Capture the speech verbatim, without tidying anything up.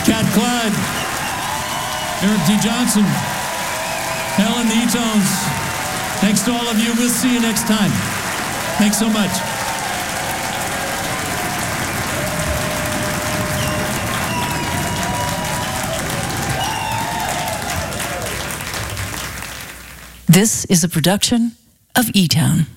Cat Clyde, Eric D. Johnson, Helen the E-Tones. Thanks to all of you. We'll see you next time. Thanks so much. This is a production of E-Town.